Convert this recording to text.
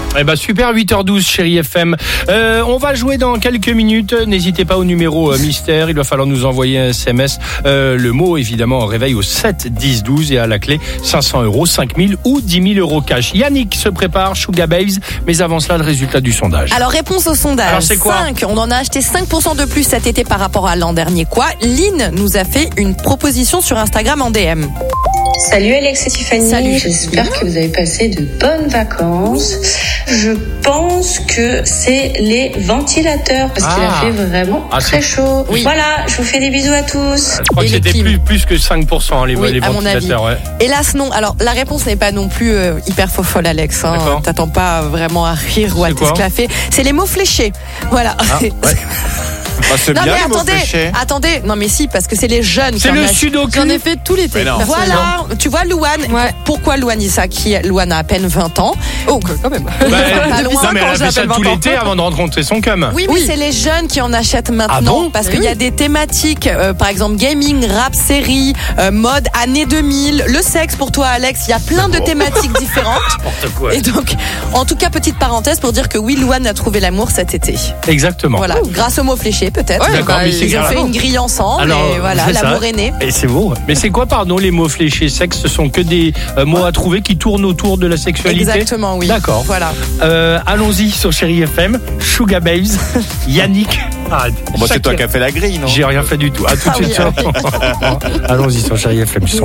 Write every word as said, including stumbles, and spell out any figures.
Eh ben super, huit heures douze, Chérie F M. Euh, on va jouer dans quelques minutes. N'hésitez pas au numéro euh, mystère. Il va falloir nous envoyer un S M S. Euh, le mot, évidemment, réveil au sept dix douze et à la clé cinq cents euros, cinq mille ou dix mille euros cash. Yannick se prépare, Sugar Babes. Mais avant cela, le résultat du sondage. Alors, réponse au sondage. Alors, c'est quoi ? cinq. On en a acheté cinq pour cent de plus cet été par rapport à l'an dernier. Quoi ? Lynn nous a fait une proposition sur Instagram en D M. Salut Alex et Tiffany, Salut. j'espère que vous avez passé de bonnes vacances. Je pense que c'est les ventilateurs parce Ah. qu'il a fait vraiment Ah, très c'est- chaud. Oui. Voilà, je vous fais des bisous à tous. Je crois Et que les c'était clims. plus, plus que cinq pour cent, hein, les, Oui, les à mon ventilateurs. Ouais. Hélas, non. Alors, la réponse n'est pas non plus euh, hyper faux folle, Alex. Hein. D'accord. T'attends pas vraiment à rire ou à C'est quoi t'esclaffer. C'est les mots fléchés. Voilà. Ah, ouais. Bah, c'est Non bien mais les mots attendez, fléchés. attendez, non mais si parce que c'est les jeunes qui C'est en le achètent. sudoku. J'en ai fait tout l'été. Mais non. Voilà, tu vois Louane, Ouais. pourquoi Louane dit ça qui Louane a à peine vingt ans. Oh, quand même. Bah, Pas non, loin, mais quand elle a fait ça j'appelle tout vingt ans. l'été avant de rencontrer son cum. Oui, mais Oui. c'est les jeunes qui en achètent maintenant Ah bon parce Eh qu'il y a oui. des thématiques, euh, par exemple gaming, rap, série, euh, mode année deux mille, le sexe pour toi Alex, il y a plein de thématiques différentes. N'importe quoi. Et donc, en tout cas, petite parenthèse pour dire que oui, Louane a trouvé l'amour cet été. Exactement. Voilà, grâce aux mots fléchés peut-être. Ouais, D'accord, bah, mais c'est Ils ont grave. fait une grille ensemble Alors, et voilà, c'est ça. l'amour est né. Et c'est beau. Mais c'est quoi, pardon, les mots fléchés sexe? Ce sont que des euh, mots à trouver qui tournent autour de la sexualité. Exactement, oui. D'accord. Voilà. Euh, allons-y sur Chérie F M. Sugar Babes, Yannick. Arrête. Bon, c'est toi Chacun- qui as fait la grille, non? J'ai rien fait du tout. À tout de Ah suite. oui, sur- Allons-y sur Chérie F M.